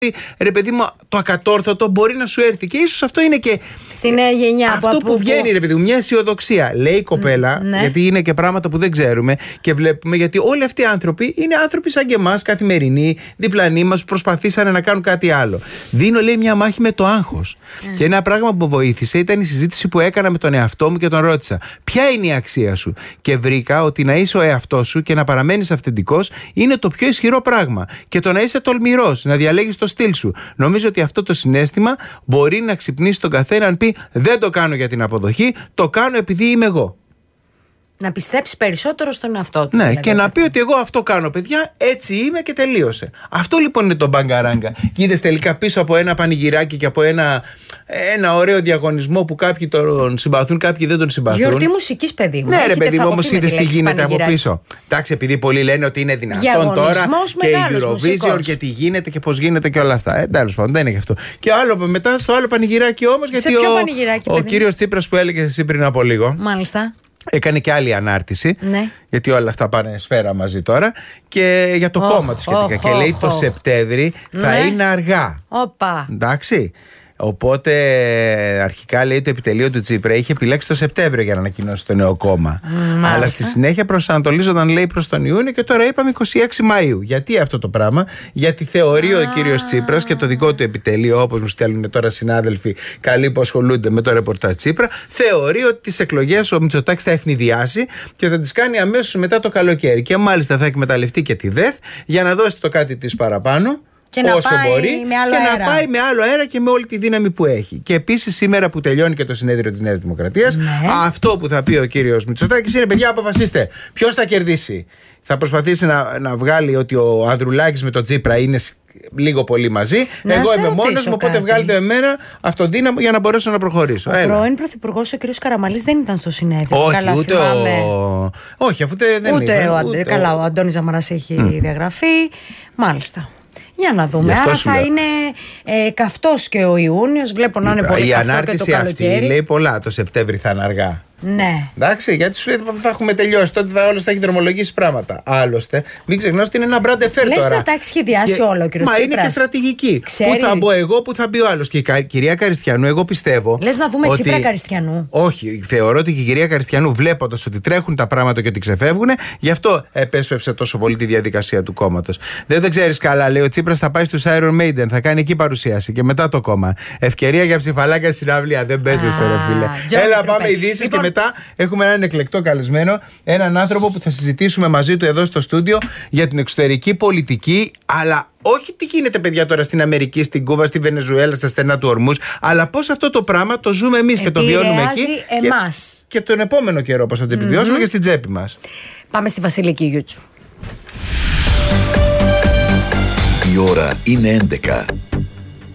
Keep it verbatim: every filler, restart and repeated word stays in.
ρε παιδί μου, το ακατόρθωτο μπορεί να σου έρθει. Και ίσως αυτό είναι και στη νέα γενιά. Αυτό που, που βγαίνει, ρε παιδί μου, μια αισιοδοξία. Λέει η κοπέλα, ναι. γιατί είναι και πράγματα που δεν ξέρουμε και βλέπουμε, γιατί όλοι αυτοί οι άνθρωποι είναι άνθρωποι σαν και εμάς, καθημερινοί, διπλανοί μας, που προσπαθήσανε να κάνουν κάτι άλλο. Δίνω, λέει, μια μάχη με το άγχος. Mm. Και ένα πράγμα που βοήθησε ήταν η συζήτηση που έκανα με τον εαυτό μου και τον ρώτησα: ποια είναι η αξία σου? Και βρήκα ότι να είσαι ο εαυτός σου και να παραμένεις αυθεντικός είναι το πιο ισχυρό πράγμα. Και το να είσαι τολμηρός, να διαλέγεις το στυλ σου. Νομίζω ότι αυτό το συναίσθημα μπορεί να ξυπνήσει τον καθένα να πει: δεν το κάνω για την αποδοχή, το κάνω επειδή είμαι εγώ. Να πιστέψει περισσότερο στον εαυτό του. Ναι, δηλαδή, και να πει ότι εγώ αυτό κάνω, παιδιά, έτσι είμαι και τελείωσε. Αυτό λοιπόν είναι το μπαγκαράγκα. Γίνεται τελικά πίσω από ένα πανηγυράκι και από ένα, ένα ωραίο διαγωνισμό που κάποιοι τον συμπαθούν, κάποιοι δεν τον συμπαθούν. Γιορτή μουσικής, παιδί μου. Ναι, ρε παιδί μου, όμως είδες τι γίνεται από πίσω. Εντάξει, επειδή πολλοί λένε ότι είναι δυνατόν τώρα και η Eurovision μουσικός. Και τι γίνεται και πώς γίνεται και όλα αυτά. Ε, τέλος πάντων, δεν είναι και αυτό. Και άλλο μετά στο άλλο πανηγυράκι όμως, γιατί ο, ο κύριος Τσίπρας που έλεγε εσύ πριν από λίγο. Μάλιστα. Έκανε και άλλη ανάρτηση, ναι. γιατί όλα αυτά πάνε σφαίρα μαζί τώρα, και για το oh, κόμμα του σχετικά. Oh, και λέει oh, το oh. Σεπτέμβρη θα ναι. είναι αργά. Οπα. Εντάξει. Οπότε αρχικά, λέει, το επιτελείο του Τσίπρα είχε επιλέξει το Σεπτέμβριο για να ανακοινώσει το νέο κόμμα. Mm, αλλά στη συνέχεια προσανατολίζονταν, λέει, προς τον Ιούνιο και τώρα είπαμε είκοσι έξι Μαΐου. Γιατί αυτό το πράγμα? Γιατί θεωρεί ah. ο κύριος Τσίπρας και το δικό του επιτελείο, όπως μου στέλνουν τώρα συνάδελφοι καλοί που ασχολούνται με το ρεπορτάζ Τσίπρα, θεωρεί ότι τις εκλογές ο Μητσοτάκης θα ευνηδιάσει και θα τις κάνει αμέσως μετά το καλοκαίρι. Και μάλιστα θα εκμεταλλευτεί και τη ΔΕΘ για να δώσει το κάτι της παραπάνω. Και να όσο πάει μπορεί με άλλο και αέρα. να πάει με άλλο αέρα και με όλη τη δύναμη που έχει. Και επίσης σήμερα που τελειώνει και το συνέδριο της Νέας Δημοκρατίας, ναι. αυτό που θα πει ο κύριος Μητσοτάκης είναι: παιδιά, αποφασίστε ποιος θα κερδίσει. Θα προσπαθήσει να, να βγάλει ότι ο Ανδρουλάκης με τον Τσίπρα είναι λίγο πολύ μαζί. Να Εγώ είμαι μόνος μου, οπότε κάτι. βγάλετε εμένα αυτοδύναμο για να μπορέσω να προχωρήσω. Ο πρώην πρωθυπουργός, ο κ. Καραμανλής, δεν ήταν στο συνέδριο. Όχι, καλά, ούτε ο. Όχι, αφού δεν ούτε είναι. Ο... Ούτε καλά, ο Αντώνης Ζαμαράς έχει mm. διαγραφεί. Μάλιστα. Για να δούμε. Άρα θα λέω. είναι ε, καυτός και ο Ιούνιος. Βλέπω να είναι πολύ η καυτό ανάρτηση και το καλοκαίρι. Αυτή λέει πολλά. Το Σεπτέμβρη θα είναι αργά. Ναι. Εντάξει, γιατί σου λέει θα έχουμε τελειώσει. Τότε θα όλες θα έχει δρομολογήσει πράγματα. Άλλωστε, μην ξεχνάς ότι είναι ένα μπράντε φέρ τώρα. Λες να τα έχει σχεδιάσει και... όλο, κύριο Τσίπρας. Μα είναι και στρατηγική. Ξέρει... Πού θα μπω εγώ, πού θα μπει ο άλλος. Και η κυρία Καριστιανού, εγώ πιστεύω. Λες να δούμε ότι... Τσίπρα Καριστιανού. Όχι, θεωρώ ότι και η κυρία Καριστιανού, βλέποντας ότι τρέχουν τα πράγματα και ότι ξεφεύγουν, γι' αυτό επέσπευσε τόσο πολύ τη διαδικασία του κόμματος. Δεν το ξέρεις καλά, λέει ο Τσίπρας θα πάει στους Iron Maiden, θα κάνει εκεί παρουσίαση και μετά το κόμμα. Ευκαιρία για ψηφαλάκια στην αυλία. Δεν παίζεσαι, ρε φίλε. Έλα, πάμε ειδήσεις και μετά έχουμε έναν εκλεκτό καλεσμένο, έναν άνθρωπο που θα συζητήσουμε μαζί του εδώ στο στούντιο για την εξωτερική πολιτική, αλλά όχι τι γίνεται, παιδιά, τώρα στην Αμερική, στην Κούβα, στη Βενεζουέλα, στα στενά του ορμούς, αλλά πώς αυτό το πράγμα το ζούμε εμείς και το βιώνουμε εκεί. Εμάς. Και, και τον επόμενο καιρό πώς θα το επιβιώσουμε mm-hmm. και στην τσέπη μας. Πάμε στη Βασιλική Γιούτσου. Η ώρα είναι έντεκα.